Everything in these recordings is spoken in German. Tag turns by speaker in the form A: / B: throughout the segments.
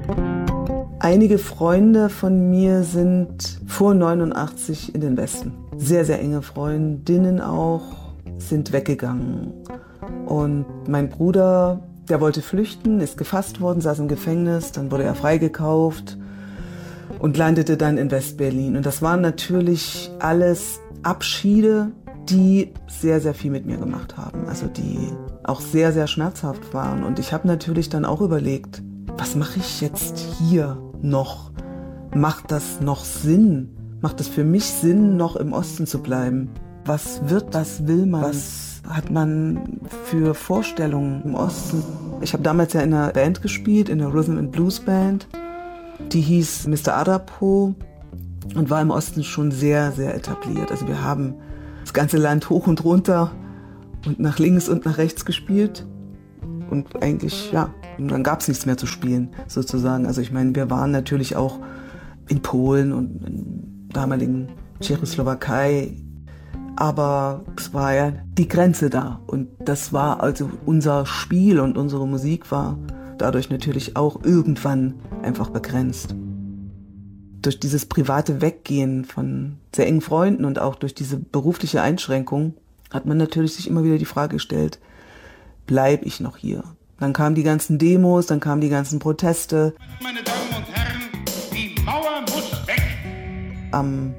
A: Einige Freunde von mir sind vor 89 in den Westen. Sehr, sehr enge Freundinnen auch sind weggegangen. Und mein Bruder, der wollte flüchten, ist gefasst worden, saß im Gefängnis, dann wurde er freigekauft und landete dann in West-Berlin. Und das waren natürlich alles Abschiede, die sehr, sehr viel mit mir gemacht haben. Also die auch sehr, sehr schmerzhaft waren. Und ich habe natürlich dann auch überlegt, was mache ich jetzt hier noch? Macht das noch Sinn? Macht es für mich Sinn, noch im Osten zu bleiben? Was will man? Was hat man für Vorstellungen im Osten? Ich habe damals ja in einer Band gespielt, in einer Rhythm and Blues Band. Die hieß Mr. Adapo und war im Osten schon sehr, sehr etabliert. Also wir haben das ganze Land hoch und runter und nach links und nach rechts gespielt. Und eigentlich, ja, und dann gab es nichts mehr zu spielen, sozusagen. Also ich meine, wir waren natürlich auch in Polen und in damaligen Tschechoslowakei. Aber es war ja die Grenze da. Und das war also unser Spiel und unsere Musik war dadurch natürlich auch irgendwann einfach begrenzt. Durch dieses private Weggehen von sehr engen Freunden und auch durch diese berufliche Einschränkung hat man natürlich sich immer wieder die Frage gestellt, bleibe ich noch hier? Dann kamen die ganzen Demos, dann kamen die ganzen Proteste.
B: Meine Damen und Herren, die Mauer muss weg!
A: Am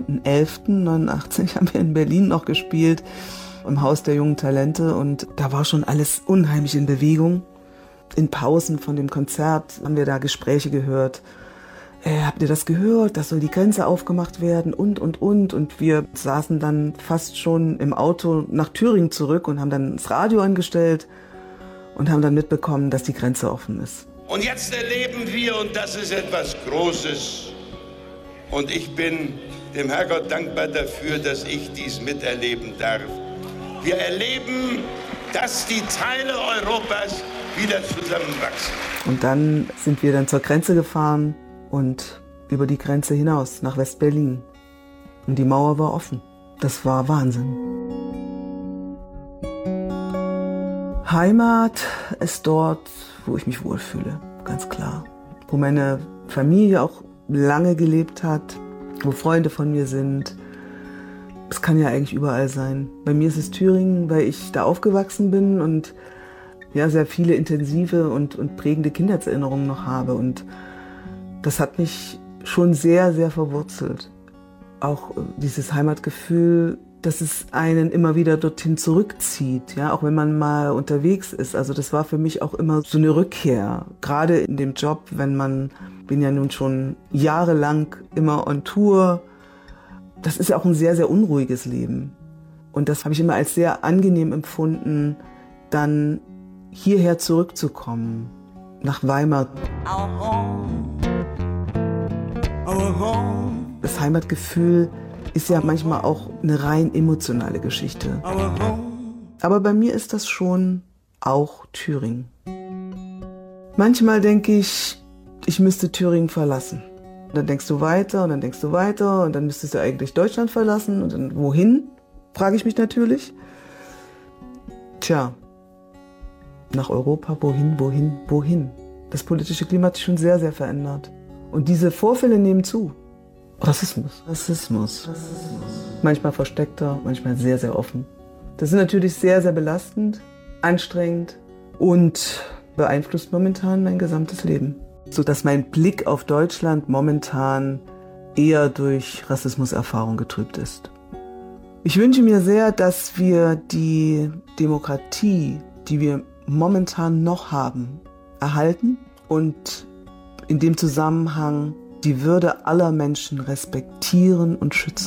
A: 9.11.89 haben wir in Berlin noch gespielt, im Haus der jungen Talente. Und da war schon alles unheimlich in Bewegung. In Pausen von dem Konzert haben wir da Gespräche gehört. Habt ihr das gehört? Das soll die Grenze aufgemacht werden und. Und wir saßen dann fast schon im Auto nach Thüringen zurück und haben dann das Radio angestellt und haben dann mitbekommen, dass die Grenze offen ist.
B: Und jetzt erleben wir, und das ist etwas Großes, und ich bin dem Herrgott dankbar dafür, dass ich dies miterleben darf. Wir erleben, dass die Teile Europas wieder zusammenwachsen.
A: Und dann sind wir dann zur Grenze gefahren und über die Grenze hinaus nach West-Berlin. Und die Mauer war offen. Das war Wahnsinn. Heimat ist dort, wo ich mich wohlfühle, ganz klar. Wo meine Familie auch lange gelebt hat, wo Freunde von mir sind. Es kann ja eigentlich überall sein. Bei mir ist es Thüringen, weil ich da aufgewachsen bin und ja, sehr viele intensive und prägende Kindheitserinnerungen noch habe. Und das hat mich schon sehr, sehr verwurzelt. Auch dieses Heimatgefühl, dass es einen immer wieder dorthin zurückzieht, ja, auch wenn man mal unterwegs ist. Also das war für mich auch immer so eine Rückkehr. Gerade in dem Job, bin ja nun schon jahrelang immer on Tour. Das ist ja auch ein sehr, sehr unruhiges Leben. Und das habe ich immer als sehr angenehm empfunden, dann hierher zurückzukommen, nach Weimar. Das Heimatgefühl ist ja manchmal auch eine rein emotionale Geschichte. Aber bei mir ist das schon auch Thüringen. Manchmal denke ich, ich müsste Thüringen verlassen. Und dann denkst du weiter und dann denkst du weiter und dann müsstest du eigentlich Deutschland verlassen. Und dann wohin, frage ich mich natürlich. Tja, nach Europa, wohin? Das politische Klima hat sich schon sehr, sehr verändert. Und diese Vorfälle nehmen zu. Rassismus. Manchmal versteckter, manchmal sehr, sehr offen. Das ist natürlich sehr, sehr belastend, anstrengend und beeinflusst momentan mein gesamtes Leben. Sodass mein Blick auf Deutschland momentan eher durch Rassismuserfahrung getrübt ist. Ich wünsche mir sehr, dass wir die Demokratie, die wir momentan noch haben, erhalten und in dem Zusammenhang die Würde aller Menschen respektieren und schützen.